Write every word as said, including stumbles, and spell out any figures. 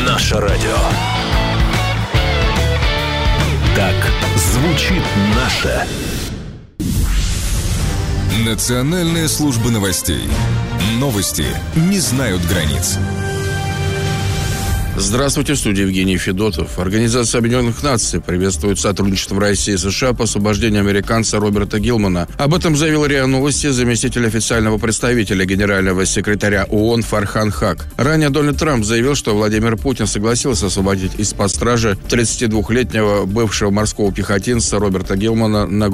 Наше радио. Так звучит наше. Национальная служба новостей. Новости не знают границ. Здравствуйте, в студии Евгений Федотов. Организация Объединенных Наций приветствует сотрудничество России и США по освобождению американца Роберта Гилмана. Об этом заявил РИА Новости заместитель официального представителя генерального секретаря ООН Фархан Хак. Ранее Дональд Трамп заявил, что Владимир Путин согласился освободить из-под стражи тридцатидвухлетнего бывшего морского пехотинца Роберта Гилмана на